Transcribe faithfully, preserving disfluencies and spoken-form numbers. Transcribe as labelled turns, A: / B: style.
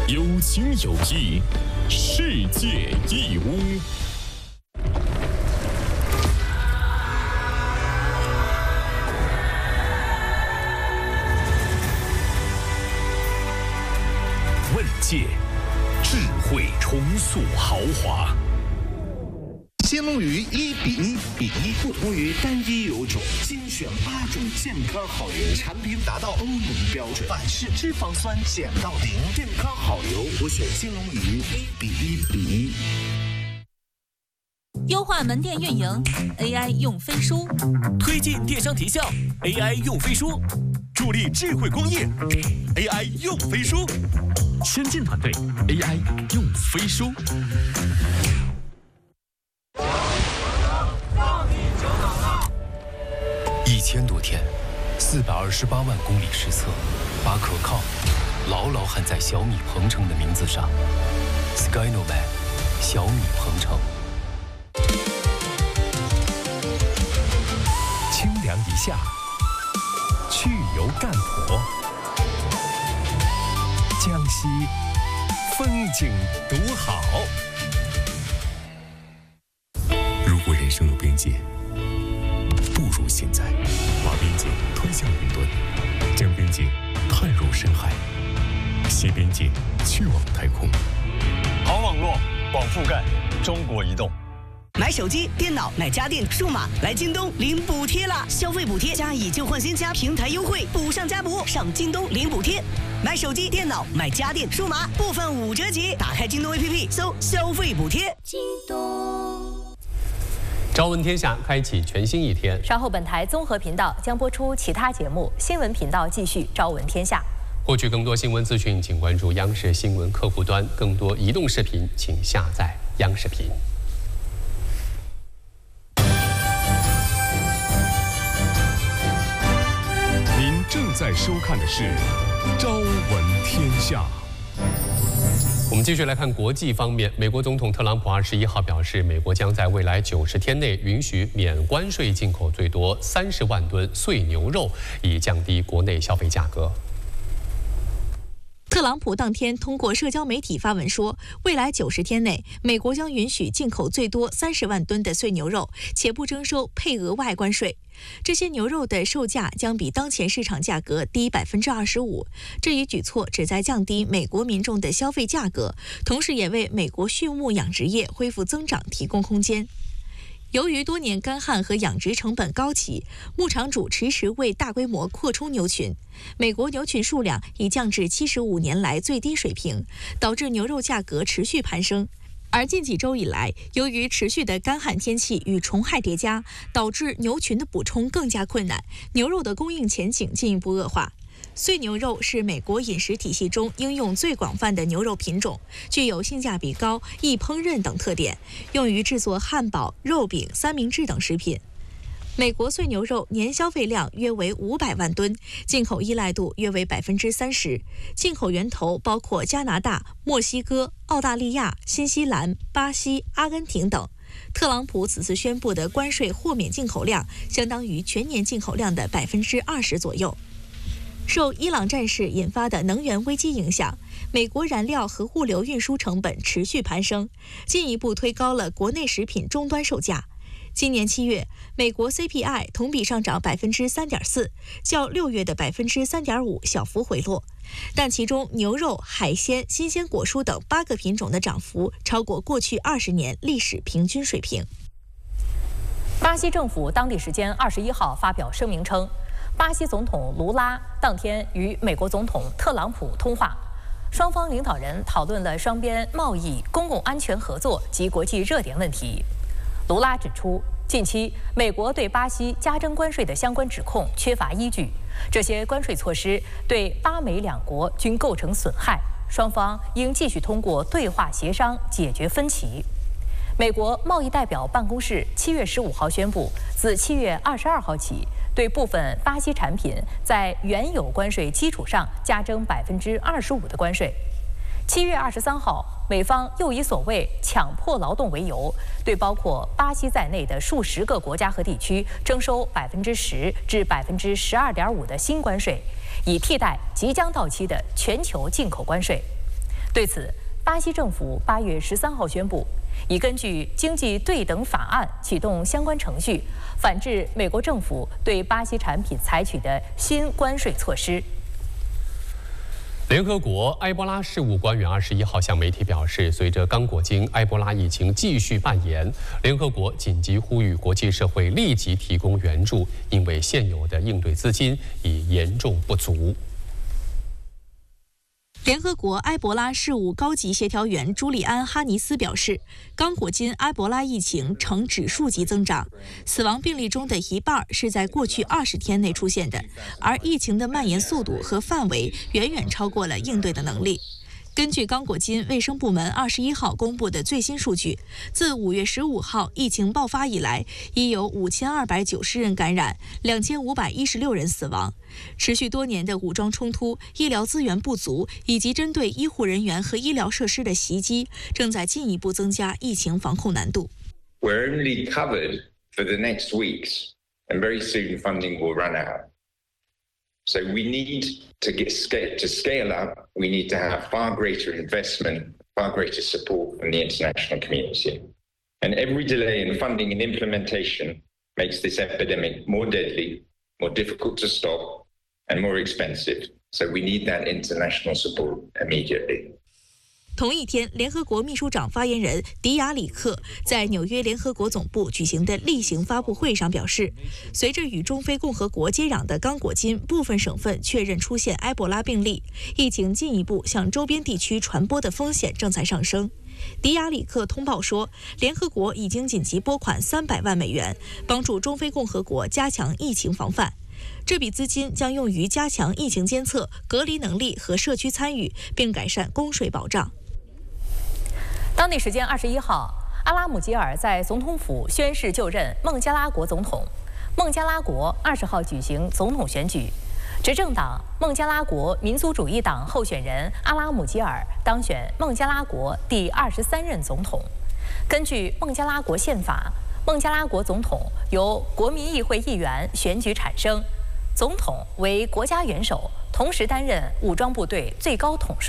A: 有情有义，世界义乌。问界，智慧重塑豪华。
B: 新龙鱼一比一比一，不同于单一油种，精选八种健康好油，产品达到欧盟标准，百氏脂肪酸减到零，健康好油，我选新龙鱼一比一比一。
C: 优化门店运营 ，A I 用飞书；
D: 推进电商提效 ，A I 用飞书；助力智慧工业 ，A I 用飞书；
A: 先进团队 A I 用飞书。
E: 一千多天，四百二十八万公里实测，把可靠牢牢焊在小米鹏程的名字上。Skynovac， 小米鹏程。
A: 清凉一下，去油干婆。江西风景独好。
F: 如果人生有边界，不如现在把边界推向云端，将边界探入深海，携边界去往太空。
G: 好网络，广覆盖，中国移动。
H: 买手机、电脑、买家电、数码，来京东领补贴啦！消费补贴加以旧换新加平台优惠，补上加补，上京东领补贴。买手机、电脑、买家电、数码，部分五折起。打开京东 A P P， 搜消费补贴。京东。
I: 朝闻天下开启全新一天。
J: 稍后本台综合频道将播出其他节目，新闻频道继续朝闻天下。
I: 获取更多新闻资讯，请关注央视新闻客户端。更多移动视频，请下载央视频。
A: 您正在收看的是《朝闻天下》。
I: 我们继续来看国际方面，美国总统特朗普二十一号表示，美国将在未来九十天内允许免关税进口最多三十万吨碎牛肉，以降低国内消费价格。
C: 特朗普当天通过社交媒体发文说，未来九十天内，美国将允许进口最多三十万吨的碎牛肉，且不征收配额外关税。这些牛肉的售价将比当前市场价格低百分之二十五。这一举措旨在降低美国民众的消费价格，同时也为美国畜牧养殖业恢复增长提供空间。由于多年干旱和养殖成本高企，牧场主迟迟未大规模扩充牛群，美国牛群数量已降至七十五年来最低水平，导致牛肉价格持续攀升。而近几周以来，由于持续的干旱天气与虫害叠加，导致牛群的补充更加困难，牛肉的供应前景进一步恶化。碎牛肉是美国饮食体系中应用最广泛的牛肉品种，具有性价比高、易烹饪等特点，用于制作汉堡、肉饼、三明治等食品。美国碎牛肉年消费量约为五百万吨，进口依赖度约为百分之三十，进口源头包括加拿大、墨西哥、澳大利亚、新西兰、巴西、阿根廷等。特朗普此次宣布的关税豁免进口量，相当于全年进口量的百分之二十左右。受伊朗战事引发的能源危机影响，美国燃料和物流运输成本持续攀升，进一步推高了国内食品终端售价。今年七月，美国 C P I 同比上涨百分之三点四，较六月的百分之三点五小幅回落，但其中牛肉、海鲜、新鲜果蔬等八个品种的涨幅超过过去二十年历史平均水平。
J: 巴西政府当地时间二十一号发表声明称，巴西总统卢拉当天与美国总统特朗普通话，双方领导人讨论了双边贸易、公共安全合作及国际热点问题。卢拉指出，近期美国对巴西加征关税的相关指控缺乏依据，这些关税措施对巴美两国均构成损害，双方应继续通过对话协商解决分歧。美国贸易代表办公室七月十五号宣布，自七月二十二号起，对部分巴西产品在原有关税基础上加征百分之二十五的关税。七月二十三号，美方又以所谓强迫劳动为由，对包括巴西在内的数十个国家和地区征收百分之十至百分之十二点五的新关税，以替代即将到期的全球进口关税。 对此，巴西政府八月十三号宣布，已根据经济对等法案启动相关程序，反制美国政府对巴西产品采取的新关税措施。
I: 联合国埃博拉事务官员二十一号向媒体表示，随着刚果金埃博拉疫情继续蔓延，联合国紧急呼吁国际社会立即提供援助，因为现有的应对资金已严重不足。
C: 联合国埃博拉事务高级协调员朱利安·哈尼斯表示，刚果金埃博拉疫情呈指数级增长，死亡病例中的一半是在过去二十天内出现的，而疫情的蔓延速度和范围远远超过了应对的能力。根据刚果金卫生部门二十一号公布的最新数据，自五月十五号疫情爆发以来，已有五千二百九十人感染，两千五百一十六人死亡。持续多年的武装冲突、医疗资源不足以及针对医护人员和医疗设施的袭击，正在进一步增加疫情防控难度。
K: We're only covered for the next weeks, and very soon funding will run out. So we need to get scale, to scale up. We need to have far greater investment, far greater support from the international community. And every delay in funding and implementation makes this epidemic more deadly, more difficult to stop, and more expensive. So we need that international support immediately.
C: 同一天，联合国秘书长发言人迪亚里克在纽约联合国总部举行的例行发布会上表示，随着与中非共和国接壤的刚果金部分省份确认出现埃博拉病例，疫情进一步向周边地区传播的风险正在上升。迪亚里克通报说，联合国已经紧急拨款三百万美元，帮助中非共和国加强疫情防范。这笔资金将用于加强疫情监测、隔离能力和社区参与，并改善供水保障。
J: 当地时间二十一号，阿拉姆吉尔在总统府宣誓就任孟加拉国总统。孟加拉国二十号举行总统选举，执政党孟加拉国民族主义党候选人阿拉姆吉尔当选孟加拉国第二十三任总统。根据孟加拉国宪法，孟加拉国总统由国民议会议员选举产生，总统为国家元首，同时担任武装部队最高统帅。